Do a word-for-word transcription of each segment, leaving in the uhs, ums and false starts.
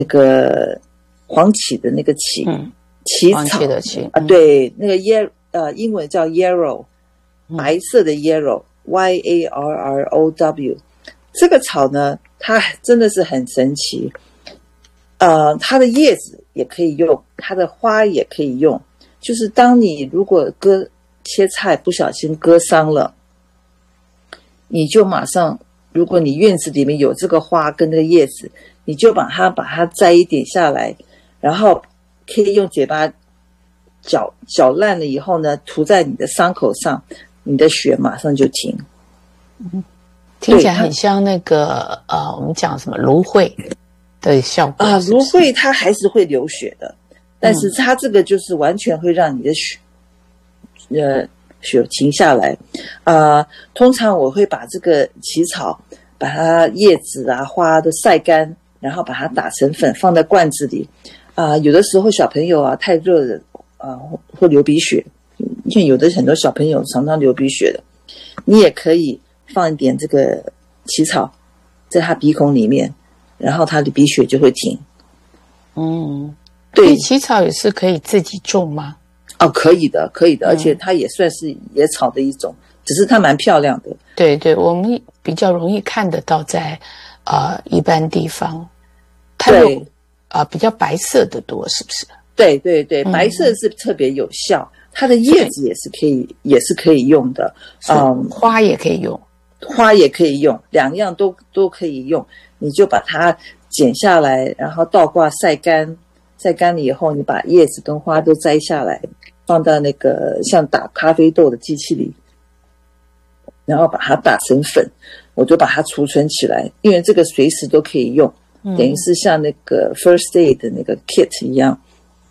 个黄芪的那个芪， 嗯， 芪草黄芪的芪啊，对，那个 y 呃英文叫 yarrow， 白色的 yarrow，Y A R R O W， 这个草呢，它真的是很神奇。呃，它的叶子也可以用，它的花也可以用。就是当你如果割切菜不小心割伤了，你就马上，如果你院子里面有这个花跟这个叶子，你就把它把它摘一点下来，然后可以用嘴巴搅搅烂了以后呢，涂在你的伤口上，你的血马上就停。 嗯，听起来很像那个呃，我们讲什么芦荟的效果啊， 是不是？ 芦荟它还是会流血的，但是它这个就是完全会让你的血，呃，血停下来。呃，通常我会把这个芪草，把它叶子啊、花都晒干，然后把它打成粉，放在罐子里。啊、呃，有的时候小朋友啊太热了啊、呃，会流鼻血，因为有的很多小朋友常常流鼻血的，你也可以放一点这个芪草在他鼻孔里面，然后他的鼻血就会停。 嗯， 对， 芪草也是可以自己种吗？ 哦，可以的，可以的， 嗯， 而且它也算是野草的一种，只是它蛮漂亮的。 对对，我们比较容易看得到在呃一般地方，它有啊、呃、比较白色的多，是不是？ 对对对， 嗯、 白色是特别有效，它的叶子也是可以，也是可以用的。 嗯，花也可以用， 花也可以用，两样都都可以用。你就把它剪下来，然后倒挂晒干，晒干了以后，你把叶子跟花都摘下来，放到那个像打咖啡豆的机器里，然后把它打成粉，我就把它储存起来，因为这个随时都可以用，等于是像那个 first aid 的那个 kit 一样，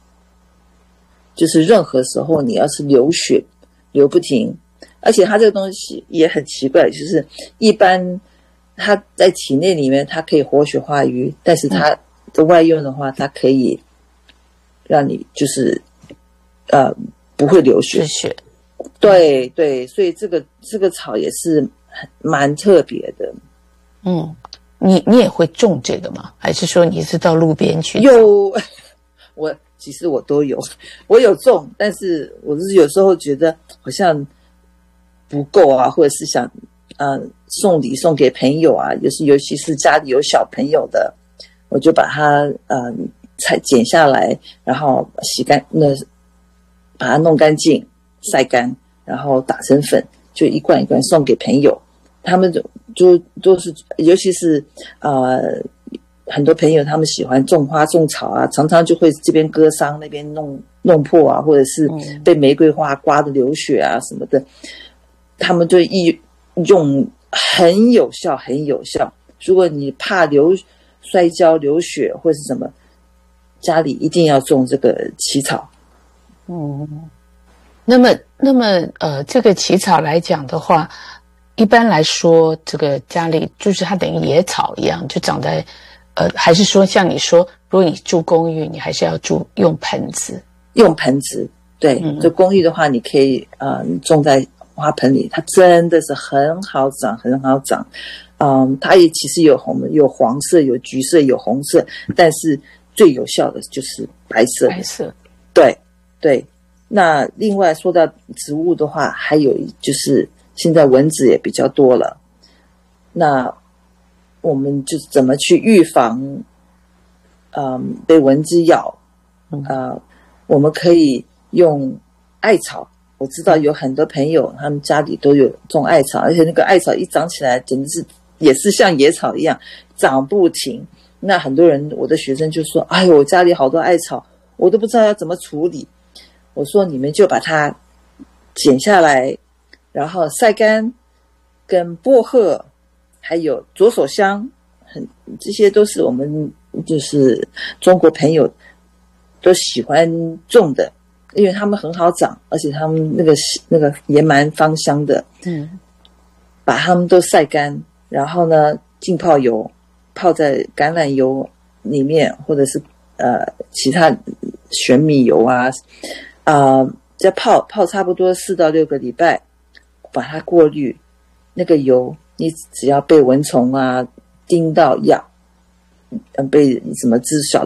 就是任何时候你要是流血流不停，而且它这个东西也很奇怪，就是一般它在体内里面它可以活血化瘀，但是它的外用的话，它可以让你就是呃不会流血。 血， 对对，所以这个这个草也是蛮特别的。 嗯，你你也会种这个吗？还是说你是到路边去？ 有，我其实我都有，我有种，但是我是有时候觉得好像不够啊，或者是想呃送礼送给朋友啊，就是尤其是家里有小朋友的，我就把它呃采剪下来，然后洗干那把它弄干净晒干，然后打成粉，就一罐一罐送给朋友。他们就就都是，尤其是呃很多朋友他们喜欢种花种草啊，常常就会这边割伤，那边弄弄破啊，或者是被玫瑰花刮的流血啊什么的，他们就一用很有效，很有效。如果你怕流摔跤流血或是什么，家里一定要种这个芪草。 嗯，那么那么呃，这个芪草来讲的话，一般来说，这个家里就是它等于野草一样，就长在呃，还是说像你说，如果你住公寓，你还是要住用盆子， 用盆子，对， 嗯， 就公寓的话，你可以呃种在花盆里，它真的是很好长，很好长。嗯，它也其实有红、有黄色、有橘色、有红色，但是最有效的就是白色。 白色， 对对。那另外说到植物的话，还有就是现在蚊子也比较多了，那我们就怎么去预防，嗯，被蚊子咬？呃，我们可以用艾草。我知道有很多朋友他们家里都有种艾草，而且那个艾草一长起来，简直是也是像野草一样长不停。那很多人，我的学生就说：“哎呦，我家里好多艾草，我都不知道要怎么处理。”我说：“你们就把它剪下来，然后晒干，跟薄荷，还有左手香，很这些都是我们就是中国朋友都喜欢种的，因为它们很好长，而且它们那个那个也蛮芳香的。 嗯， 把它们都晒干，然后呢浸泡油，泡在橄榄油里面，或者是呃其他玄米油啊，啊、呃，再泡泡差不多四到六个礼拜，把它过滤。那个油，你只要被蚊虫啊叮到痒，被什么蜘小